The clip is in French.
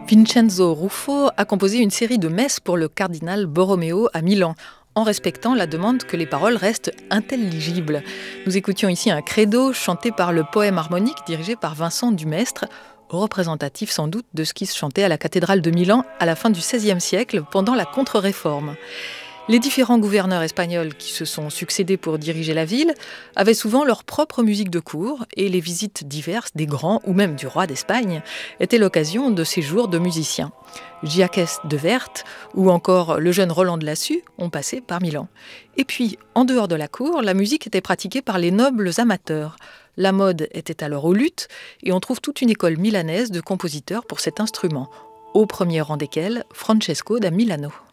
Vincenzo Ruffo a composé une série de messes pour le cardinal Borromeo à Milan, en respectant la demande que les paroles restent intelligibles. Nous écoutions ici un credo chanté par le poème harmonique dirigé par Vincent Dumestre, représentatif sans doute de ce qui se chantait à la cathédrale de Milan à la fin du XVIe siècle, pendant la Contre-Réforme. Les différents gouverneurs espagnols qui se sont succédés pour diriger la ville avaient souvent leur propre musique de cour et les visites diverses des grands ou même du roi d'Espagne étaient l'occasion de séjours de musiciens. Jacques de Wert ou encore le jeune Roland de Lassus ont passé par Milan. Et puis, en dehors de la cour, la musique était pratiquée par les nobles amateurs. La mode était alors au luth et on trouve toute une école milanaise de compositeurs pour cet instrument, au premier rang desquels Francesco da Milano.